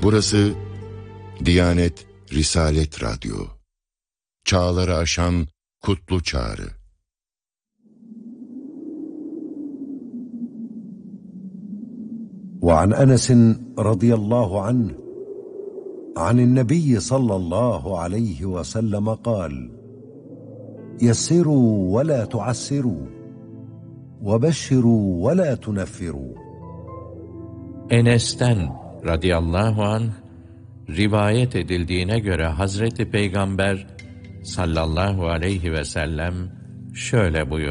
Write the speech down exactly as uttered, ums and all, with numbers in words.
Burası Diyanet Risalet Radyo. Çağları aşan kutlu çağrı. وعن أنس رضي الله عنه عن النبي صلى الله عليه وسلم قال: يسروا ولا تعسروا وبشروا ولا تنفروا. Enes'ten radıyallahu anh rivayet edildiğine göre Hazreti Peygamber sallallahu aleyhi ve sellem şöyle buyurdu: